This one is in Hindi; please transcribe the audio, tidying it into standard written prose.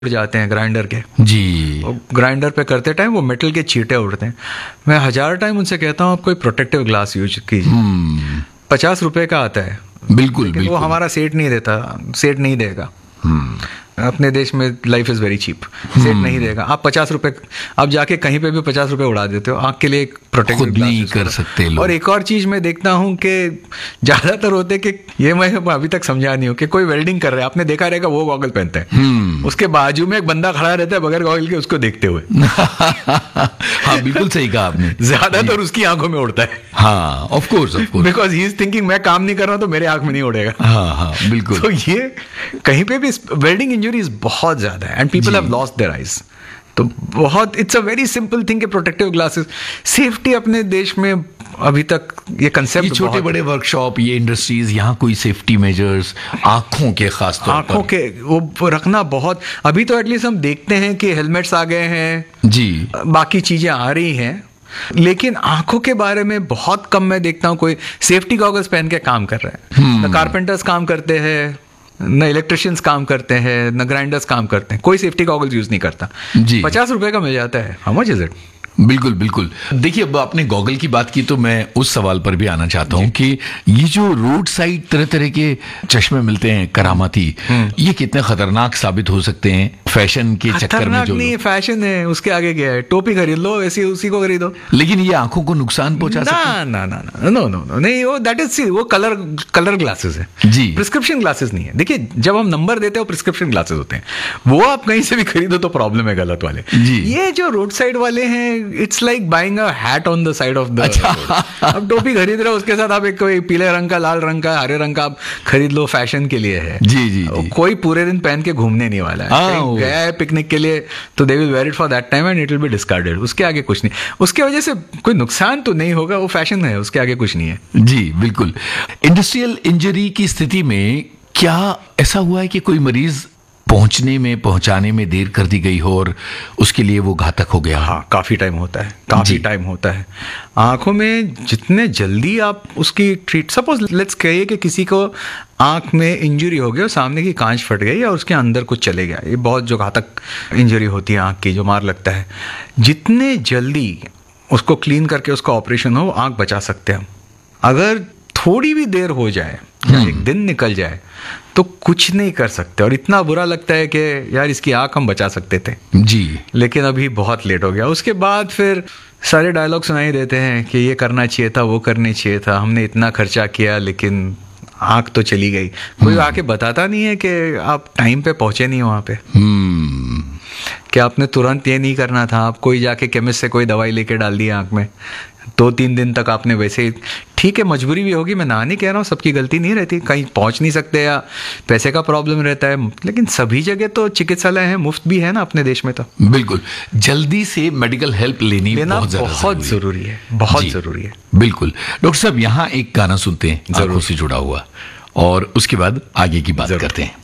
जाते हैं ग्राइंडर के जी। ग्राइंडर पे करते टाइम वो मेटल के चींटे उड़ते हैं। मैं 1000 टाइम उनसे कहता हूँ आप कोई प्रोटेक्टिव ग्लास यूज कीजिए। 50 रुपए का आता है, बिल्कुल बिल्कुल। वो हमारा सेट नहीं देता, सेट नहीं देगा। अपने देश में life is very cheap, set नहीं देगा। आप 50 रुपए, आप जाके कहीं पे भी 50 रुपए उड़ा देते हो, आँख के लिए एक प्रोटेक्टिव खुद नहीं कर सकते लोग। और एक और चीज़ मैं देखता हूँ कि ज़्यादातर होते कि ये मैं अभी तक समझा नहीं हूँ कि कोई वेल्डिंग कर रहा है, आपने देखा रहेगा वो गॉगल पहनता है, उसके बाजू में एक बंदा खड़ा रहता है बगैर गॉगल के उसको देखते हुए। हाँ बिल्कुल सही कहा आपने। ज्यादातर उसकी आंखों में उड़ता है। हाँ of course because he is thinking मैं काम नहीं कर रहा हूं तो मेरे आंख में नहीं उड़ेगा। हाँ हाँ बिल्कुल। तो ये कहीं पे भी वेल्डिंग इंजरीज बहुत ज्यादा है and people have lost their eyes. तो बहुत it's a very simple thing के प्रोटेक्टिव ग्लासेस, सेफ्टी अपने देश में अभी तक ये कंसेप्ट, ये छोटे बड़े वर्कशॉप, ये इंडस्ट्रीज, यहाँ कोई सेफ्टी मेजर्स आंखों के खास तौर पर आंखों के वो रखना बहुत, अभी तो एटलीस्ट हम देखते हैं कि हेलमेट्स आ गए हैं जी, बाकी चीजें आ रही हैं, लेकिन आंखों के बारे में बहुत कम मैं देखता हूँ कोई सेफ्टी गॉगल्स पहन के काम कर रहे हैं। न कारपेंटर्स काम करते हैं, न इलेक्ट्रिशियंस काम करते हैं, न ग्राइंडर्स काम करते हैं, कोई सेफ्टी गॉगल्स यूज नहीं करता। 50 रुपए का मिल जाता है। How much is it? बिल्कुल बिल्कुल। देखिए अब आपने गॉगल की बात की तो मैं उस सवाल पर भी आना चाहता हूं कि ये जो रोड साइड तरह तरह के चश्मे मिलते हैं करामाती, ये कितने खतरनाक साबित हो सकते हैं फैशन के चक्कर में। जो नहीं, फैशन है, उसके आगे क्या है, टोपी खरीद लो, ऐसी उसी को खरीदो, लेकिन ये आंखों को नुकसान पहुंचा सकते हैं। ना ना ना नो नो नो नहीं, वो दैट इज वो कलर ग्लासेस है जी, प्रिस्क्रिप्शन ग्लासेस नहीं है। देखिए जब हम नंबर देते हैं प्रिस्क्रिप्शन ग्लासेस होते हैं, वो आप कहीं से भी खरीदो तो प्रॉब्लम है गलत वाले। ये जो रोड साइड वाले हैं, it's like buying a hat on the side of the. अब टोपी खरीद रहे हो, उसके साथ आप एक कोई पीले रंग का, लाल रंग का, हरे रंग का आप खरीद लो, फैशन के लिए है। जी जी जी। कोई पूरे दिन पहन के घूमने नहीं वाला है, गया है पिकनिक के लिए तो they will where it for that time and it will be discarded. उसके आगे कुछ नहीं, उसके वजह से कोई नुकसान तो नहीं होगा, वो फैशन है, उसके आगे कुछ नहीं है। जी बिल्कुल। इंडस्ट्रियल इंजरी की स्थिति में क्या ऐसा हुआ है कि कोई मरीज पहुंचाने में देर कर दी गई हो और उसके लिए वो घातक हो गया? हाँ, काफ़ी टाइम होता है, काफ़ी टाइम होता है। आंखों में जितने जल्दी आप उसकी सपोज लेट्स कहिए कि किसी को आंख में इंजरी हो गई और सामने की कांच फट गई या उसके अंदर कुछ चले गया, ये बहुत जो घातक इंजरी होती है आंख की, जो मार लगता है, जितने जल्दी उसको क्लीन करके उसका ऑपरेशन हो, आंख बचा सकते हैं हम। अगर थोड़ी भी देर हो जाए या एक दिन निकल जाए तो कुछ नहीं कर सकते, और इतना बुरा लगता है कि यार इसकी आंख हम बचा सकते थे जी, लेकिन अभी बहुत लेट हो गया। उसके बाद फिर सारे डायलॉग सुनाई देते हैं कि ये करना चाहिए था, वो करना चाहिए था, हमने इतना खर्चा किया लेकिन आंख तो चली गई। कोई आके बताता नहीं है कि आप टाइम पे पहुंचे नहीं वहां पे, कि आपने तुरंत ये नहीं करना था, आप कोई जाके केमिस्ट से कोई दवाई लेके डाल दी आंख में, 2-3 दिन तक आपने वैसे ही, ठीक है मजबूरी भी होगी, मैं ना नहीं कह रहा हूँ, सबकी गलती नहीं रहती, कहीं पहुंच नहीं सकते या पैसे का प्रॉब्लम रहता है, लेकिन सभी जगह तो चिकित्सालय है, मुफ्त भी है ना अपने देश में। तो बिल्कुल जल्दी से मेडिकल हेल्प लेना बहुत जरूरी है, बहुत जरूरी है। बिल्कुल। डॉक्टर साहब यहाँ एक गाना सुनते हैं आंखों से जुड़ा हुआ, और उसके बाद आगे की बात करते हैं।